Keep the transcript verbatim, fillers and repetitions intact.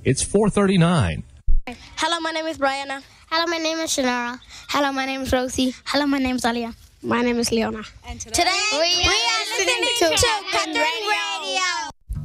It's four thirty-nine. Hello, my name is Brianna. Hello, my name is Shanara. Hello, my name is Rosie. Hello, my name is Alia. My name is Leona. And today, today we, we are listening to Catherine Radio.